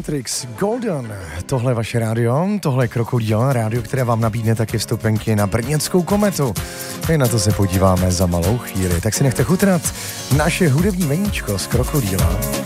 Centrix Golden. Tohle je vaše rádio, tohle je Krokodýl, rádio, které vám nabídne taky vstupenky na brněnskou kometu. My na to se podíváme za malou chvíli, tak si nechte chutnat naše hudební meníčko z Krokodýla.